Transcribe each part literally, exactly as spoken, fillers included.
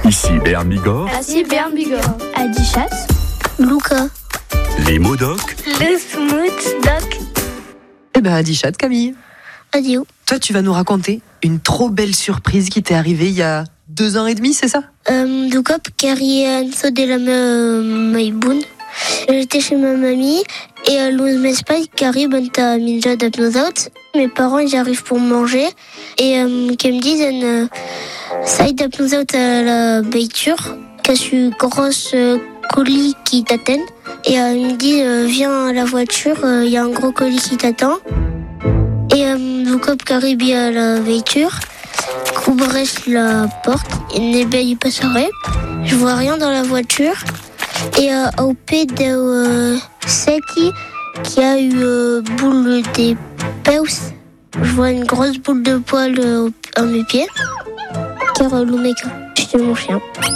Ici Béarn Bigorre. Ici Béarn Bigorre. Adichat. Luca. Les mots doc. Le smooth doc. Eh ben Adichat, Camille. Adio. Toi, tu vas nous raconter une trop belle surprise qui t'est arrivée il y a deux ans et demi, c'est ça? Euh, du coup, carré Anso de la Maïboun. J'étais chez ma mamie et à l'ouest m'espagne carré banta minja d'apnosaut. Mes parents ils arrivent pour manger et euh, qui me disent euh, ça y d'apnosaut à la beiture qu'as une grosse euh, colis qui t'attend et euh, ils me disent euh, viens à la voiture, il euh, y a un gros colis qui t'attend et euh, du coup carré bien à la beiture. Coubrèche la porte et n'est pas serré. Je vois rien dans la voiture. Et euh, au pied de euh, Seti, qui a eu euh, boule des peus, je vois une grosse boule de poil euh, à mes pieds. Car euh, Lumeka, c'était mon chien.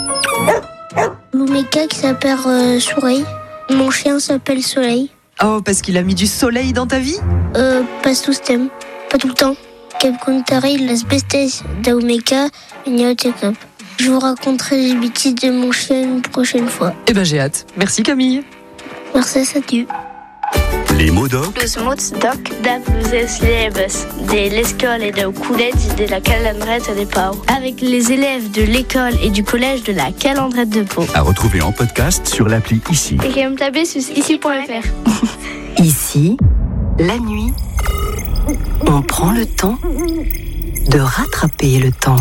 Lumeka qui s'appelle euh, Soleil. Mon chien s'appelle Soleil. Oh, parce qu'il a mis du soleil dans ta vie? Euh, pas tout le temps, pas tout le temps. Quel contraire, las bestes d'Aumeka, une cup. Je vous raconterai les bêtises de mon chien une prochaine fois. Eh ben j'ai hâte. Merci Camille. Merci, salut. Les mots doc. Le smooth doc da plusieurs élèves de l'école et de collège de la Calandrette de Pau. Avec les élèves de l'école et du collège de la Calandrette de Pau. À retrouver en podcast sur l'appli Ici. Et qui me taper sur ici point f r. Ici, la nuit, on prend le temps de rattraper le temps.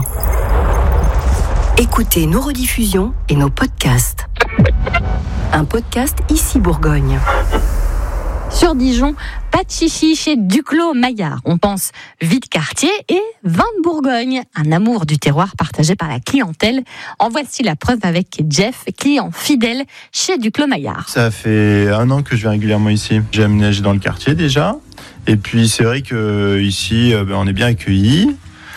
Écoutez nos rediffusions et nos podcasts. Un podcast Ici Bourgogne. Sur Dijon, pas de chichi chez Duclos Maillard. On pense vide quartier et vin de Bourgogne. Un amour du terroir partagé par la clientèle. En voici la preuve avec Jeff, client fidèle chez Duclos Maillard. Ça fait un an que je viens régulièrement ici. J'ai aménagé dans le quartier déjà. Et puis c'est vrai qu'ici, ben, on est bien accueillis.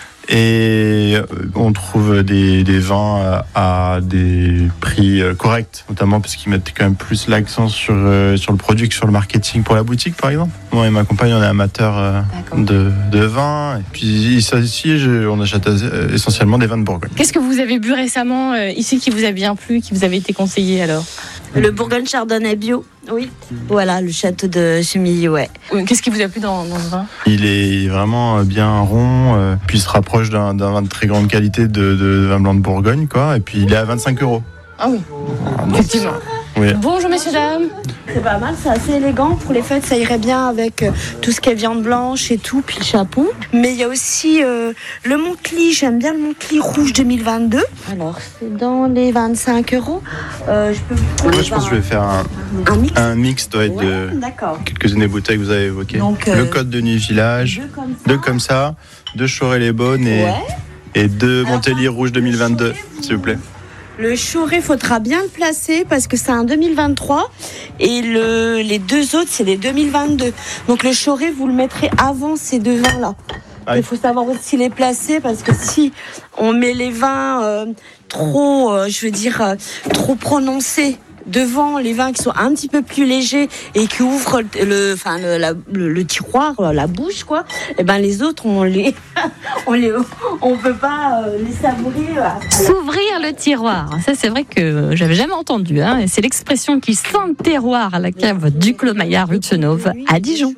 Et on trouve des, des vins à des prix corrects, notamment parce qu'ils mettent quand même plus l'accent sur, sur le produit que sur le marketing pour la boutique, par exemple. Moi et ma compagne, on est amateurs de, de vin. Et puis ici, je, on achète essentiellement des vins de Bourgogne. Qu'est-ce que vous avez bu récemment euh, ici qui vous a bien plu, qui vous avait été conseillé alors? Le Bourgogne Chardonnay bio. Oui. Voilà, le château de Chemilly, ouais. Qu'est-ce qui vous a plu dans, dans ce vin? Il est vraiment bien rond, euh, puis il se rapproche d'un, d'un vin de très grande qualité de, de vin blanc de Bourgogne, quoi. Et puis il est à vingt-cinq euros. Ah oui, effectivement. Oui. Bonjour messieurs, dames. C'est pas mal, c'est assez élégant. Pour les fêtes, ça irait bien avec euh, tout ce qui est viande blanche et tout, puis le chapeau. Mais il y a aussi euh, le Montcli, j'aime bien le Montcli rouge deux mille vingt-deux. Alors, c'est dans les vingt-cinq euros. Euh, je peux vous Moi, je pense que je vais faire un, un mix. Un mix doit être Ouais, de d'accord. quelques-unes des bouteilles que vous avez évoquées. Donc, euh, le Code de Nuit Village, deux comme ça. deux comme ça, deux Choré-les-Beaunes et, Ouais. et deux Alors, Montélier rouge deux mille vingt-deux, s'il vous plaît. Le Choré, faudra bien le placer parce que c'est un deux mille vingt-trois et le, les deux autres, c'est les deux mille vingt-deux. Donc le Choré, vous le mettrez avant ces deux vins-là. Ah, il faut savoir aussi les placer parce que si on met les vins euh, trop, euh, je veux dire, euh, trop prononcés devant les vins qui sont un petit peu plus légers et qui ouvrent le, enfin le, la, le, le tiroir, la bouche, quoi. Et ben les autres, on les, on les, on peut pas euh, les savourer. À, à S'ouvrir le tiroir. Ça, c'est vrai que j'avais jamais entendu. Hein. C'est l'expression qui sent le terroir à la cave Duclos Maillard, rue de Chenauve, à Dijon.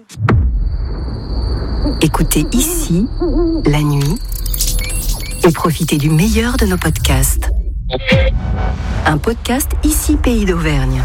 Écoutez Ici, la nuit, et profitez du meilleur de nos podcasts. Un podcast Ici Pays d'Auvergne.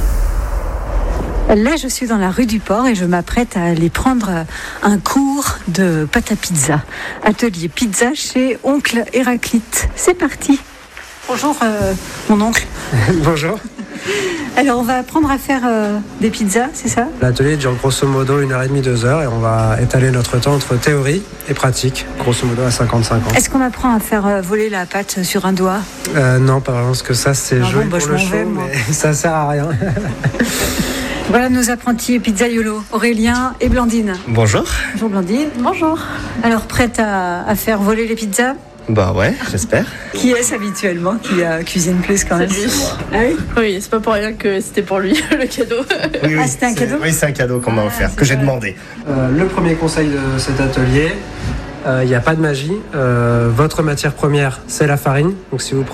Là, je suis dans la rue du Port et je m'apprête à aller prendre un cours de pâte à pizza. Atelier pizza chez Oncle Héraclite. C'est parti. Bonjour, euh, mon oncle. Bonjour. Alors, on va apprendre à faire euh, des pizzas, c'est ça? L'atelier dure grosso modo une heure et demie, deux heures et on va étaler notre temps entre théorie et pratique, grosso modo à cinquante-cinq ans. Est-ce qu'on apprend à faire euh, voler la pâte sur un doigt? euh, Non, pas vraiment, parce que ça c'est ah joli bon, bah, pour le show, vais, mais ça sert à rien. Voilà nos apprentis pizzaiolo, Aurélien et Blandine. Bonjour. Bonjour Blandine. Bonjour. Alors, prête à, à faire voler les pizzas? Bah ouais, j'espère. Qui est-ce habituellement qui euh, cuisine plus quand même? C'est lui. Ah oui? Oui, c'est pas pour rien que c'était pour lui le cadeau. Oui, oui, ah, c'était un cadeau? Oui, c'est un cadeau qu'on m'a ah, offert, que j'ai vrai. demandé. Euh, le premier conseil de cet atelier, il euh, n'y a pas de magie. Euh, votre matière première, c'est la farine. Donc si vous prenez